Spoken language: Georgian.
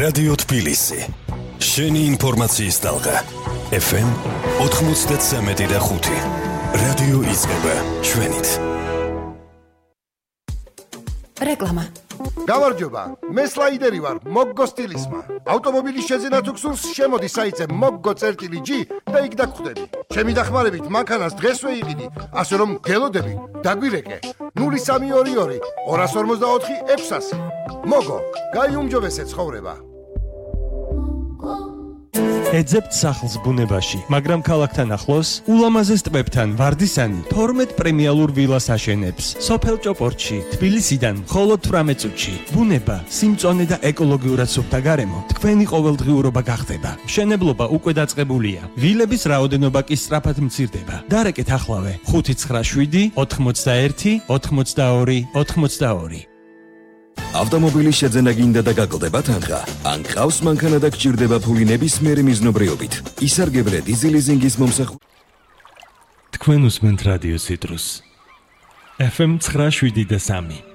რადიო თბილისი. შენი ინფორმაციის ტალღა. FM 93.5. რადიო იწყება ჩვენით. რეკლამა. გამარჯობა, მე სლაიდერი ვარ, მოგგო სტილისმა. ავტომობილის შეძენა თუ გსურს, შემოდი საიტზე moggo.g და იქ დაგხვდები. ჩემი დახმარებით მანქანას დღესვე იყიდი, ასე რომ გელოდები, დაგვირეკე. 0322 254 600. მოგო, გაიუმჯობესე ცხოვრება. ეძებთ სახლს ბუნებაში, მაგრამ ქალაქთან ახლოს, ულამაზეს ტბებთან ვარდისანი 12 პრემიალურ ვილას აშენებს. სოფელ ჭოპორტში, თბილისიდან მხოლოდ 18 წუთში. ბუნება, სიმწონე და ეკოლოგიურად სუფთა გარემო თქვენი ყოველდღიურობა გახდება. მშენებლობა უკვე დაწყებულია. ვილების რაოდენობა კი სწრაფად მცირდება. დარეკეთ ახლავე 597 81 82 82. ავტომობილის შეძენა გინდა და გაკლდება თანხა. ან ყავს მანქანა და გჭირდება ფული ნებისმიერი მიზნობრიობით. ისარგებლე დიზელიზინგის მომსახურებით. თქვენ უსმენთ რადიო ციტრუს. FM 97.3.